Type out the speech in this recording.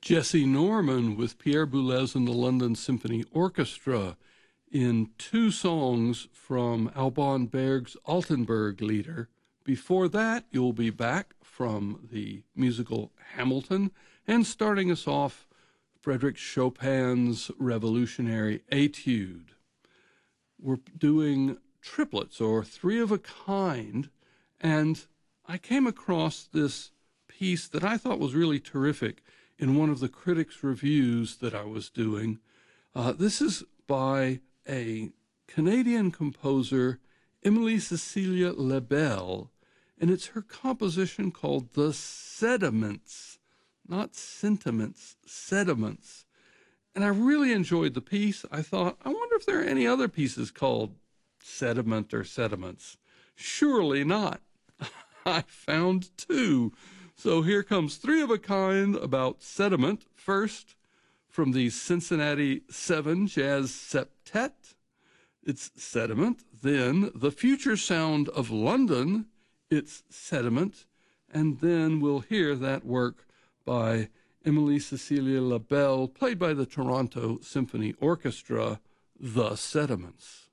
Jesse Norman with Pierre Boulez and the London Symphony Orchestra in two songs from Alban Berg's Altenburg Lieder. Before that, you'll be back from the musical Hamilton, and starting us off, Frédéric Chopin's Revolutionary Etude. We're doing triplets, or three of a kind, and I came across this piece that I thought was really terrific in one of the critics' reviews that I was doing. This is by a Canadian composer, Emilie Cecilia Lebel, and it's her composition called The Sediments, not sentiments, sediments. And I really enjoyed the piece. I thought, I wonder if there are any other pieces called sediment or sediments. Surely not. I found two. So here comes three of a kind about sediment. First, from the Cincinnati 7 Jazz Septet, it's sediment. Then the future sound of London, it's sediment. And then we'll hear that work by Emilie Cecilia Lebel, played by the Toronto Symphony Orchestra, The Sediments.